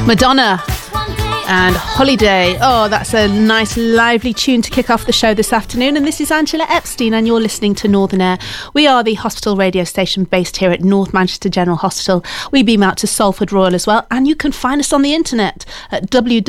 Madonna and Holiday. Oh, that's a nice lively tune to kick off the show this afternoon. And this is Angela Epstein and you're listening to Northern Air. We are the hospital radio station based here at North Manchester General Hospital. We beam out to Salford Royal as well, and you can find us on the internet at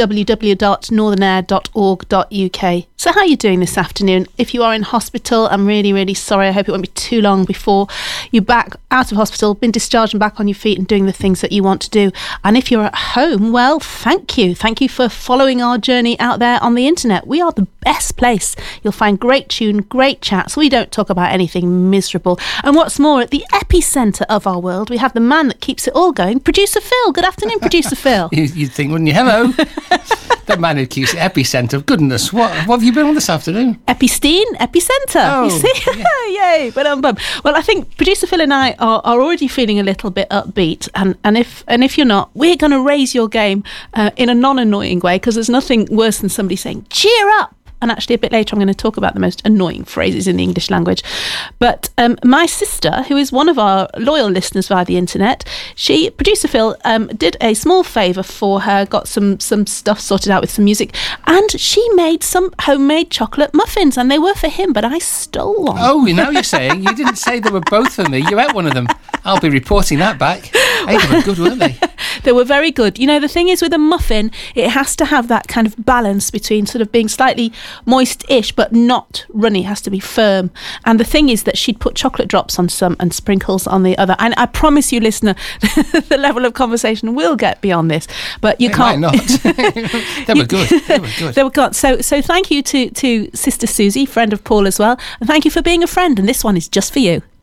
www.northernair.org.uk. So how are you doing this afternoon? If you are in hospital, I'm really, really sorry. I hope it won't be too long before you're back out of hospital, been discharged and back on your feet and doing the things that you want to do. And if you're at home, well, thank you. Thank you for following our journey out there on the internet. We are the best place. You'll find great tune, great chats. We don't talk about anything miserable. And what's more, at the epicentre of our world, we have the man that keeps it all going, Producer Phil. Good afternoon, Producer Phil. You'd think, wouldn't you? Hello. The man who keeps it epicentre. Goodness, what have you been on this afternoon? Epstein, epicentre. Oh, you see? yeah. Yay. Well, I think Producer Phil and I are already feeling a little bit upbeat. And if you're not, we're going to raise your game in a non-annoying way, because there's nothing worse than somebody saying, cheer up. And actually, a bit later, I'm going to talk about the most annoying phrases in the English language. But my sister, who is one of our loyal listeners via the internet, Producer Phil, did a small favour for her, got some stuff sorted out with some music, and she made some homemade chocolate muffins, and they were for him, but I stole one. Oh, now you're saying. You didn't say they were both for me. You ate one of them. I'll be reporting that back. Hey, they were good, weren't they? They were very good. You know, the thing is with a muffin, it has to have that kind of balance between sort of being slightly moist-ish but not runny. It has to be firm. And the thing is that she'd put chocolate drops on some and sprinkles on the other. And I promise you, listener, the level of conversation will get beyond this. But you can't. Might not. They were good. They were good. They were good. So thank you to Sister Susie, friend of Paul as well. And thank you for being a friend. And this one is just for you.